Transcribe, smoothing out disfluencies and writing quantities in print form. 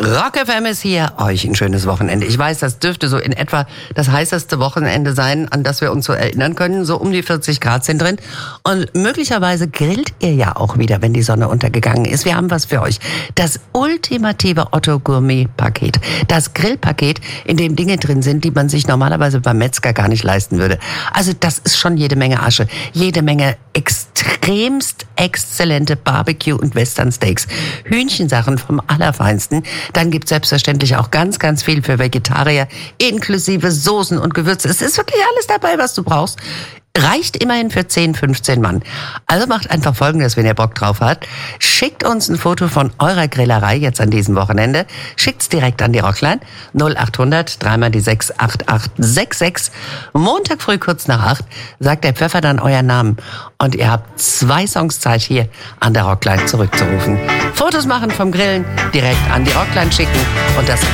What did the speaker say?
Rock FM ist hier. Euch ein schönes Wochenende. Ich weiß, das dürfte so in etwa das heißeste Wochenende sein, an das wir uns so erinnern können. So um die 40 Grad sind drin. Und möglicherweise grillt ihr ja auch wieder, wenn die Sonne untergegangen ist. Wir haben was für euch. Das ultimative Otto Gourmet Paket. Das Grillpaket, in dem Dinge drin sind, die man sich normalerweise beim Metzger gar nicht leisten würde. Also das ist schon jede Menge Asche. Jede Menge extremst exzellente Barbecue- und Western-Steaks. Hühnchensachen vom Allerfeinsten. Dann gibt's selbstverständlich auch ganz, ganz viel für Vegetarier, inklusive Soßen und Gewürze. Es ist wirklich alles dabei, was du brauchst. Reicht immerhin für 10, 15 Mann. Also macht einfach Folgendes, wenn ihr Bock drauf habt. Schickt uns ein Foto von eurer Grillerei jetzt an diesem Wochenende. Schickt's direkt an die Rockline 0800 3 die 6 8866. Montag früh kurz nach 8 sagt der Pfeffer dann euren Namen. Und ihr habt 2 Songs Zeit hier an der Rockline zurückzurufen. Fotos machen vom Grillen, direkt an die Rockline schicken und das